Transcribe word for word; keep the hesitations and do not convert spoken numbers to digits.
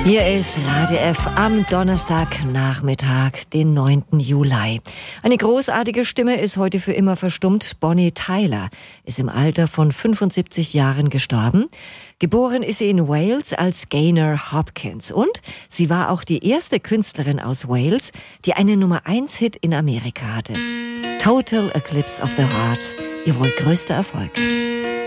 Hier ist Radio F am Donnerstagnachmittag, den neunten Juli. Eine großartige Stimme ist heute für immer verstummt. Bonnie Tyler ist im Alter von fünfundsiebzig Jahren gestorben. Geboren ist sie in Wales als Gaynor Hopkins und sie war auch die erste Künstlerin aus Wales, die einen Nummer eins Hit in Amerika hatte. Total Eclipse of the Heart, ihr wohl größter Erfolg.